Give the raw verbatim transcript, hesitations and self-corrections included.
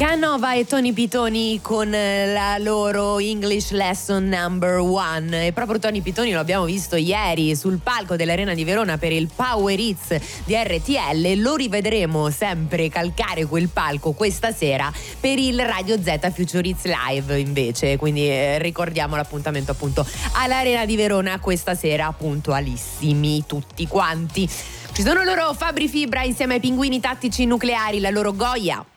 Canova e Tony Pitoni con la loro English Lesson number one. E proprio Tony Pitoni lo abbiamo visto ieri sul palco dell'Arena di Verona per il Power Hits di R T L. Lo rivedremo sempre calcare quel palco questa sera per il Radio Z Future Hits Live invece. Quindi eh, ricordiamo l'appuntamento appunto all'Arena di Verona questa sera, puntualissimi tutti quanti. Ci sono loro Fabri Fibra insieme ai Pinguini Tattici Nucleari, la loro Goya.